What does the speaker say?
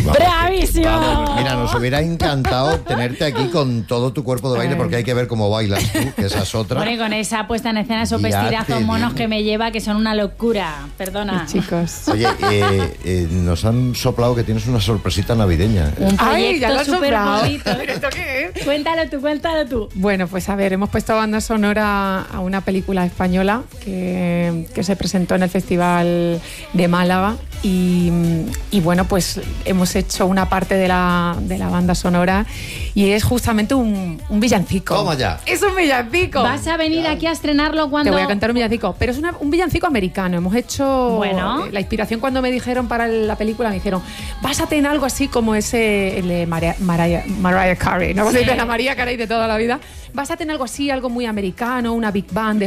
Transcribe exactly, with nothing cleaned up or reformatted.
¡Bravísimo! Vamos, mira, nos hubiera encantado tenerte aquí con todo tu cuerpo de baile, porque hay que ver cómo bailas tú, que esa es otra. Bueno, y con esa puesta en escena, esos Ya vestidazos te monos digo. que me lleva, que son una locura. Perdona. Y chicos. Oye, eh, eh, nos han soplado que tienes una sorpresita navideña. Un Ay, ya lo proyecto has súper soplado. bonito. ¿Pero esto qué es? Cuéntalo tú, cuéntalo tú. Bueno, pues a ver, hemos puesto banda sonora a una película española que, que se presentó en el Festival de Málaga y, y bueno, pues hemos hecho una parte de la, de la banda sonora y es justamente un, un villancico. Toma ya. Es un villancico. ¿Vas a venir aquí a estrenarlo cuando...? Te voy a cantar un villancico, pero es una- un villancico americano. Hemos hecho Bueno. eh, la inspiración cuando me dijeron para la película, me dijeron, básate en algo así como ese el de Mariah, Mariah, Mariah Carey, ¿no? Sí. De la Mariah Carey de toda la vida. Básate en algo así, algo muy americano, una big band de